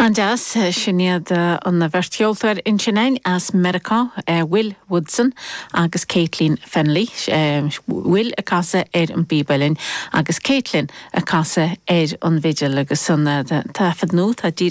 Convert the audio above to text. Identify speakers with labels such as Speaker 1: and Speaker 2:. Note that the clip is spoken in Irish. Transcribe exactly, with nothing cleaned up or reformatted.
Speaker 1: Andas sinniad an na bhirteoltar in Sinein as America Will Woodson agus Caitlin Fennelly Will a casa ar an Bíbelin agus Caitlin a casa ar an Vigil agus san tá fad nó tá